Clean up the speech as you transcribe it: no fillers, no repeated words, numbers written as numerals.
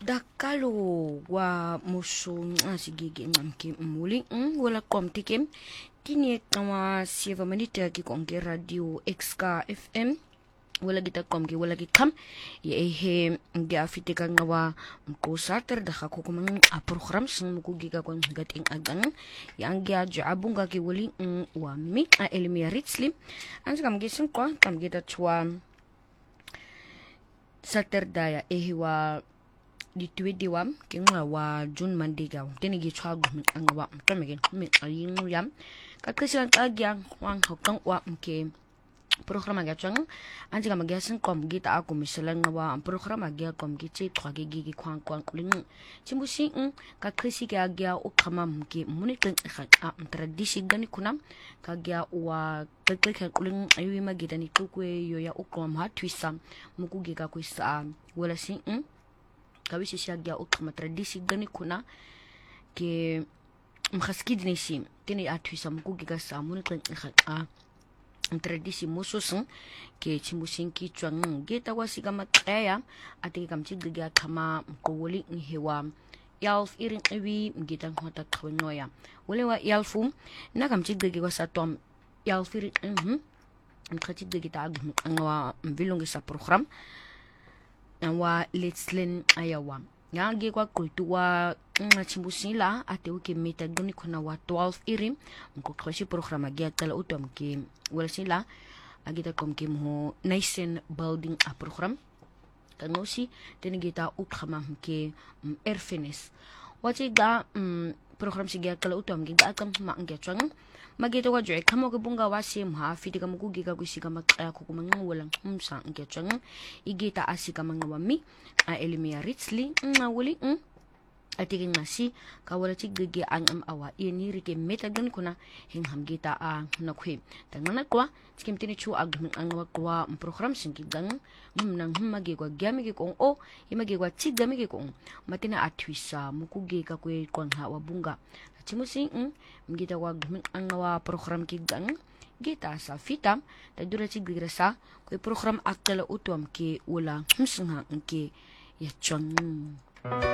Dakalo wa muso sigigi ngamki muli wala komtikim kini kama 7 minute ki konge radio XK FM wala kita komki wala kitam ya ehe ngia fitika ngawa mkusater daka kukumang program sing mukugiga kon gating agang yang gia jabunga ki wali wa mi elmia ritslim ansa kam gising ko kam kita chwa Saturday ehe wa di tweet diwam kinga wa June mandiga tini gi chwa gu anga wa mtamegen mi ayin yam ka kisilan agya wang hokang wa mke program aga chang anji ga magasin kom gita ako misalan wa program aga kom gichi twagi gi kwang kwang kuling chimbusi ka kisi ga agya o kama mke muni kan a tradisi gani kunam ka agya wa kakka kuling ayu magita ni tukwe yo ya ukom ha twisam muku gi ka kuisa wala si kawisi siagya ukma tradisi gani kuna ke mkhaskid nisi tini atwisa mkugi ga samuni kan tradisi mususun ke chimbusin ki chwang geta wasiga mataya ati kam chigga kama mkowoli hewa yalf irin ewi mgita ngota kwenoya wale wa yalfu na kam chigga ga satom yalf irin mkhachigga gita agwa mvilongi sa program wa letslen ayawa yange kwa kultuwa chimbusila ate uke meta goni kuna wa 12 irim mko kwashi programa gya kala utom ke wala sila agita kom ke mo nation building a program kanosi tene gita ukama ke erfenes wachi ga program si gya kala utom gya akam ma ngya chwang magito wa joy kamo ke bunga wasi mha fiti kam ku giga ku siga makaya ko kumang walang sa ngya chwang igita asika mga wami a elimia ritsli wali atigin nasi kawala chigge ang awa ini rike metagan kuna hing hamgita a nakwe tangana kwa tikim tini chu ag ang kwa program singigang nang magi kwa gyami ke kong o imagi kwa chigami ke kong matina atwisa mukuge ka kwe kwang hawa bunga chimusi mgita kwa ang program kigang gita sa fitam tadura chiggira sa kwe program akala utwam ke wala msungha ke ya chong